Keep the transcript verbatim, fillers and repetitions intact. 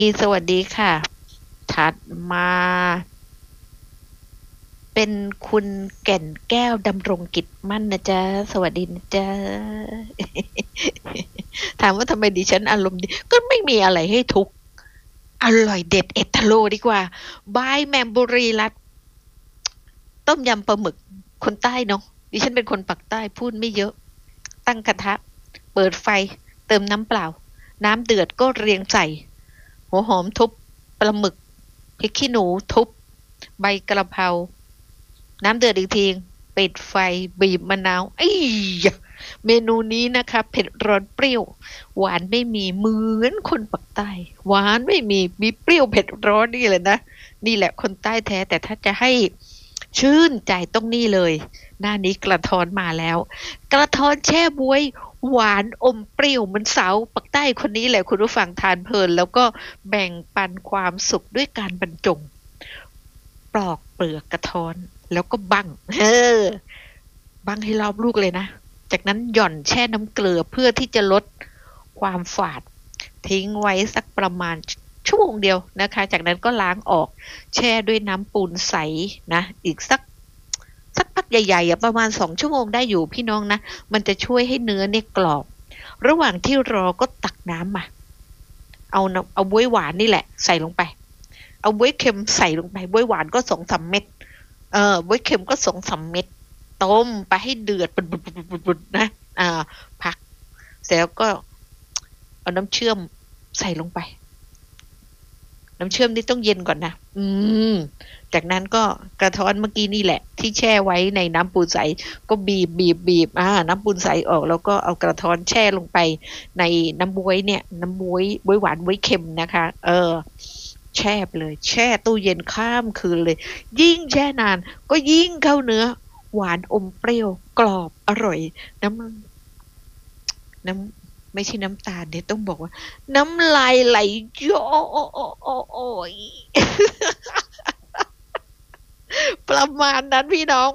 สวัสดีค่ะถัดมาเป็นคุณแก่นแก้วดำรงกิจมั่นนะจ๊ะสวัสดีนะจ๊ะถามว่าทำไมดิฉันอารมณ์ดีก็ไม่มีอะไรให้ทุกข์อร่อยเด็ดเอดทะโลดีกว่าบายแมมบุรีรัตน์ต้มยำปลาหมึกคนใต้เนาะดิฉันเป็นคนปักใต้พูดไม่เยอะตั้งกระทะเปิดไฟเติมน้ำเปล่าน้ำเดือดก็เรียงใส่หัวหอมทุบปลาหมึกพริกขี้หนูทุบใบกระเพราน้ำเดือดอีกทีปิดไฟบีบมะนาวไอ้ยะเมนูนี้นะคะเผ็ดร้อนเปรี้ยวหวานไม่มีเหมือนคนปักใต้หวานไม่มีมีเปรี้ยวเผ็ดร้อนนี่เลยนะนี่แหละคนใต้แท้แต่ถ้าจะให้ชื่นใจต้องนี่เลยหน้านี้กระท้อนมาแล้วกระท้อนแช่บ๊วยหวานอมเปรี้ยวเหมือนสาวปักใต้คนนี้แหละคุณผู้ฟังทานเพลินแล้วก็แบ่งปันความสุขด้วยการบรรจงปลอกเปลือกกระท้อนแล้วก็บั้งเออบั้งให้รอบลูกเลยนะจากนั้นหย่อนแช่น้ำเกลือเพื่อที่จะลดความฝาดทิ้งไว้สักประมาณชั่วโมงเดียวนะคะจากนั้นก็ล้างออกแช่ด้วยน้ำปูนใสนะอีกสักสักพักใหญ่ๆอ่ะประมาณสองชั่วโมงได้อยู่พี่น้องนะมันจะช่วยให้เนื้อเนี่ยกรอบระหว่างที่รอก็ตักน้ำมาเอาน้ำเอาบ๊วยหวานนี่แหละใส่ลงไปเอาบ๊วยเค็มใส่ลงไปบ๊วยหวานก็สองสามเม็ดเออบ๊วยเค็มก็สองสามเม็ดต้มไปให้เดือดปุดๆๆๆนะอ่าพักเสร็จแล้วก็เอาน้ำเชื่อมใส่ลงไป น้ำเชื่อมนี่ต้องเย็นก่อนนะ อืม จากนั้นก็กระท้อนเมื่อกี้นี่แหละที่แช่ไว้ในน้ำปูนใสก็บีบบีบบีบอ่าน้ำปูนใสออกแล้วก็เอากระท้อนแช่ลงไปในน้ำบ๊วยเนี่ยน้ำบ๊วยบ๊วยหวานบ๊วยเค็มนะคะเออแช่ไปเลยแช่ตู้เย็นข้ามคืนเลยยิ่งแช่นานก็ยิ่งเข้าเนื้อหวานอมเปรี้ยวกรอบอร่อยน้ำน้ำไม่ใช่น้ำตาลเนี่ยต้องบอกว่าน้ำลายไหลย้อย ประมาณนั้นพี่น้อง